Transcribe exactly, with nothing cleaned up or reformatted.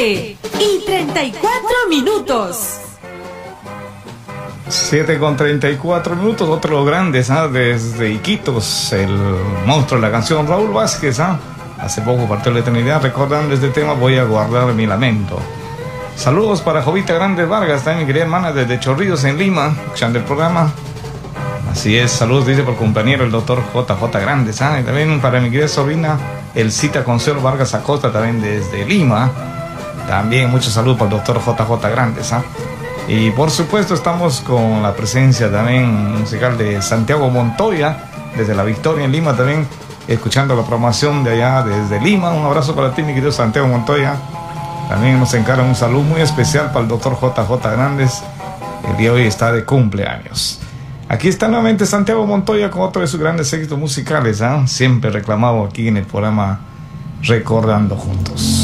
siete y treinta y cuatro minutos. siete con treinta y cuatro minutos, otro grande, ¿ah? Desde Iquitos, el monstruo de la canción, Raúl Vázquez, ¿ah? Hace poco partió la eternidad, recordando este tema, voy a guardar mi lamento. Saludos para Jovita Grandes Vargas, también mi querida hermana desde Chorrillos en Lima, escuchando el programa. Así es, saludos, dice por compañero el doctor J J Grandes, ¿ah? Y también para mi querida sobrina Elcita Consuelo Vargas Acosta, también desde Lima. También muchos saludos para el doctor J J Grandes, ¿ah? Y por supuesto estamos con la presencia también musical de Santiago Montoya, desde La Victoria en Lima, también escuchando la programación de allá desde Lima. Un abrazo para ti, mi querido Santiago Montoya. También nos encarga un saludo muy especial para el doctor J J Grandes. El día de hoy está de cumpleaños. Aquí está nuevamente Santiago Montoya con otro de sus grandes éxitos musicales, ¿eh? Siempre reclamado aquí en el programa Recordando Juntos.